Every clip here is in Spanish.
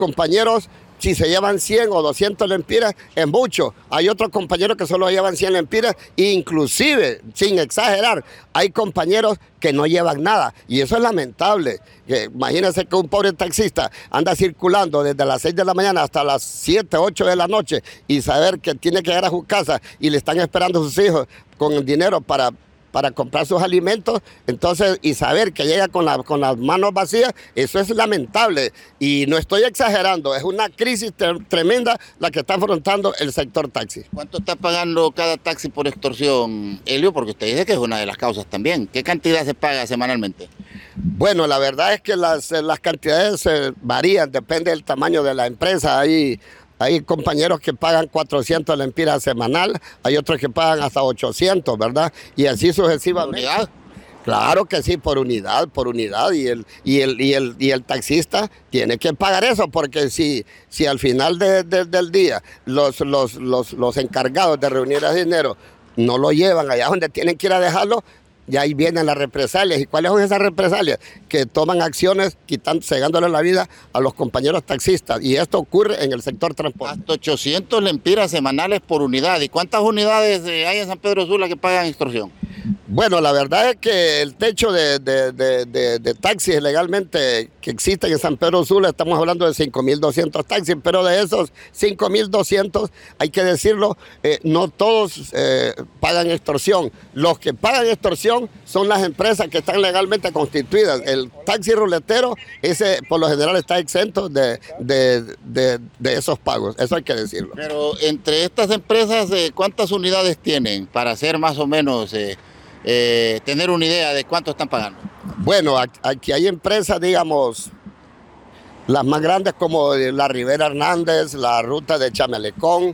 compañeros, si se llevan 100 o 200 lempiras, es mucho. Hay otros compañeros que solo llevan 100 lempiras, inclusive, sin exagerar, hay compañeros que no llevan nada. Y eso es lamentable. Imagínense que un pobre taxista anda circulando desde las 6 de la mañana hasta las 7, 8 de la noche y saber que tiene que llegar a su casa y le están esperando sus hijos con el dinero para comprar sus alimentos, entonces, y saber que llega con las manos vacías, eso es lamentable. Y no estoy exagerando, es una crisis tremenda la que está afrontando el sector taxi. ¿Cuánto está pagando cada taxi por extorsión, Helio? Porque usted dice que es una de las causas también. ¿Qué cantidad se paga semanalmente? Bueno, la verdad es que las cantidades varían, depende del tamaño de la empresa. Hay compañeros que pagan 400 lempiras semanal, hay otros que pagan hasta 800, ¿verdad? Y así sucesivamente. ¿Por unidad? Claro que sí, por unidad. Y el taxista tiene que pagar eso, porque si al final del día los encargados de reunir el dinero no lo llevan allá donde tienen que ir a dejarlo, y ahí vienen las represalias. ¿Y cuáles son esas represalias? Que toman acciones cegándole la vida a los compañeros taxistas. Y esto ocurre en el sector transporte. Hasta 800 lempiras semanales por unidad. ¿Y cuántas unidades hay en San Pedro Sula que pagan extorsión? Bueno, la verdad es que el techo de taxis legalmente que existen en San Pedro Sula, estamos hablando de 5.200 taxis, pero de esos 5.200, hay que decirlo, no todos pagan extorsión. Los que pagan extorsión son las empresas que están legalmente constituidas. El taxi ruletero, ese por lo general está exento de esos pagos, eso hay que decirlo. Pero entre estas empresas, ¿cuántas unidades tienen para hacer más o menos... tener una idea de cuánto están pagando? Bueno, aquí hay empresas, digamos, las más grandes como la Rivera Hernández, la ruta de Chamelecón,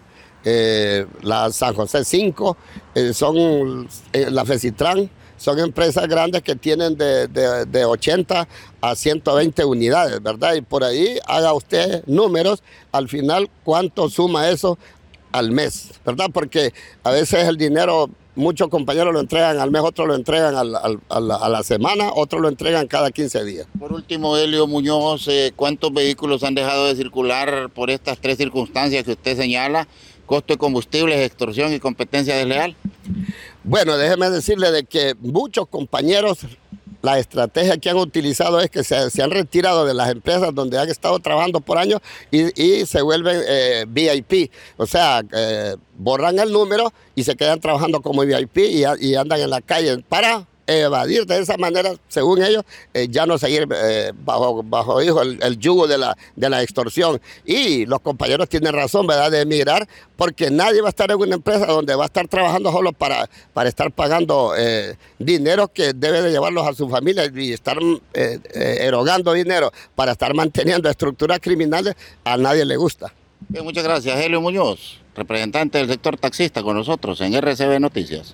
la San José 5, son la Fecitran, son empresas grandes que tienen de 80 a 120 unidades, ¿verdad? Y por ahí haga usted números, al final cuánto suma eso al mes, ¿verdad? Porque a veces el dinero... Muchos compañeros lo entregan al mes, otros lo entregan a la semana, otros lo entregan cada 15 días. Por último, Helio Muñoz, ¿cuántos vehículos han dejado de circular por estas tres circunstancias que usted señala? Costo de combustibles, extorsión y competencia desleal. Bueno, déjeme decirle de que muchos compañeros, la estrategia que han utilizado es que se han retirado de las empresas donde han estado trabajando por años y se vuelven VIP. O sea, borran el número y se quedan trabajando como VIP y andan en la calle para evadir de esa manera, según ellos, ya no seguir bajo el yugo de la extorsión. Y los compañeros tienen razón, ¿verdad?, de emigrar, porque nadie va a estar en una empresa donde va a estar trabajando solo para estar pagando dinero que debe de llevarlos a su familia y estar erogando dinero para estar manteniendo estructuras criminales. A nadie le gusta. Bien, muchas gracias. Helio Muñoz, representante del sector taxista, con nosotros en RCB Noticias.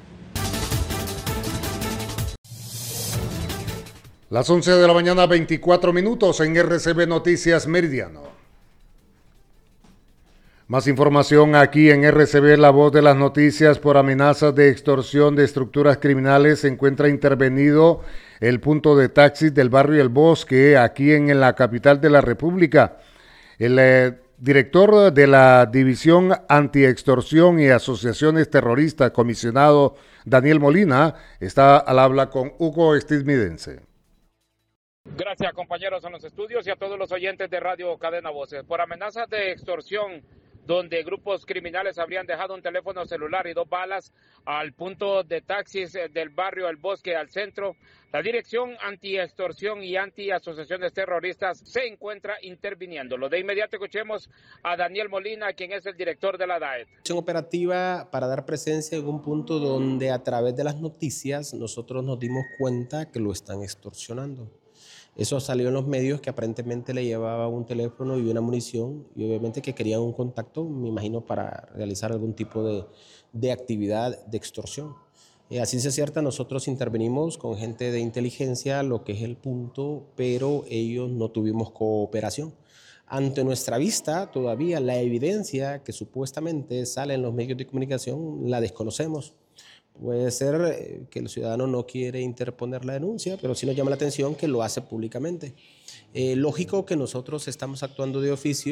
Las 11 de la mañana, 24 minutos en RCB Noticias Meridiano. Más información aquí en RCB, La Voz de las Noticias. Por amenazas de extorsión de estructuras criminales se encuentra intervenido el punto de taxis del barrio El Bosque, aquí en la capital de la República. El director de la División Antiextorsión y Asociaciones Terroristas, comisionado Daniel Molina, está al habla con Hugo Estismidense. Gracias, compañeros en los estudios y a todos los oyentes de Radio Cadena Voces. Por amenazas de extorsión, donde grupos criminales habrían dejado un teléfono celular y 2 balas al punto de taxis del barrio El Bosque al centro, la Dirección Antiextorsión y Antiasociaciones Terroristas se encuentra interviniendo. De inmediato escuchemos a Daniel Molina, quien es el director de la DAET. Acción operativa para dar presencia en un punto donde a través de las noticias nosotros nos dimos cuenta que lo están extorsionando. Eso salió en los medios, que aparentemente le llevaba un teléfono y una munición y obviamente que querían un contacto, me imagino, para realizar algún tipo de actividad de extorsión. Así se cierta, nosotros intervenimos con gente de inteligencia, lo que es el punto, pero ellos no tuvimos cooperación. Ante nuestra vista, todavía la evidencia que supuestamente sale en los medios de comunicación la desconocemos. Puede ser que el ciudadano no quiere interponer la denuncia, pero sí nos llama la atención que lo hace públicamente. Lógico que nosotros estamos actuando de oficio.